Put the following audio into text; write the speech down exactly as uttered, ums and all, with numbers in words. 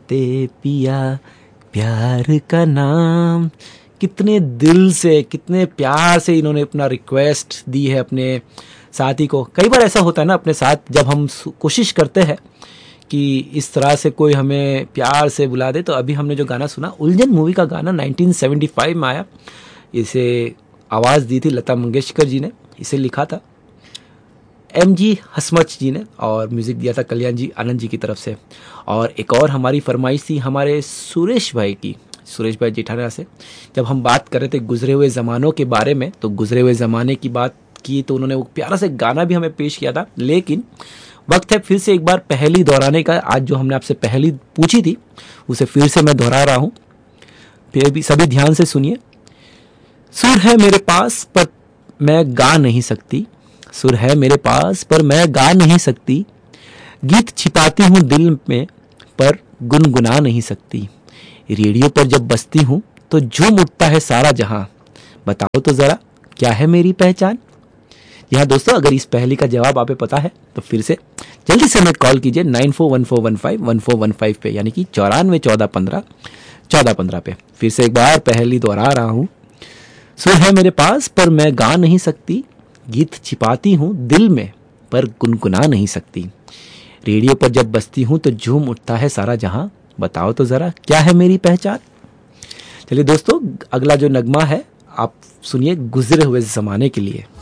लेते पिया प्यार का नाम। कितने दिल से, कितने प्यार से इन्होंने अपना रिक्वेस्ट दी है अपने साथी को। कई बार ऐसा होता है ना अपने साथ, जब हम कोशिश करते हैं कि इस तरह से कोई हमें प्यार से बुला दे। तो अभी हमने जो गाना सुना, उलझन मूवी का गाना, नाइनटीन सेवेंटी फाइव में आया। इसे आवाज़ दी थी लता मंगेशकर जी ने, इसे लिखा था एम जी हसमच जी ने और म्यूज़िक दिया था कल्याण जी आनंद जी की तरफ से। और एक और हमारी फरमाइश थी हमारे सुरेश भाई की, सुरेश भाई जेठाना से। जब हम बात कर रहे थे गुजरे हुए ज़मानों के बारे में, तो गुजरे हुए ज़माने की बात की तो उन्होंने वो प्यारा से गाना भी हमें पेश किया था। लेकिन वक्त है फिर से एक बार पहली दोहराने का। आज जो हमने आपसे पहली पूछी थी उसे फिर से मैं दोहरा रहा हूँ, फिर भी सभी ध्यान से सुनिए। सुर है मेरे पास पर मैं गा नहीं सकती, सुर है मेरे पास पर मैं गा नहीं सकती, गीत छिपाती हूँ दिल में पर गुनगुना नहीं सकती, रेडियो पर जब बजती हूँ तो झूम उठता है सारा जहां, बताओ तो जरा क्या है मेरी पहचान। जी हाँ दोस्तों, अगर इस पहली का जवाब आपको पता है तो फिर से जल्दी से हमें कॉल कीजिए nine four one four one five one four one five पे, यानी कि चौरानवे चौदह पंद्रह चौदह पंद्रह पे। फिर से एक बार पहली दोहरा रहा हूँ। सुर है मेरे पास पर मैं गा नहीं सकती, गीत छिपाती हूँ दिल में पर गुनगुना नहीं सकती, रेडियो पर जब बजती हूँ तो झूम उठता है सारा जहां, बताओ तो जरा क्या है मेरी पहचान। चलिए दोस्तों, अगला जो नगमा है आप सुनिए गुजरे हुए जमाने के लिए।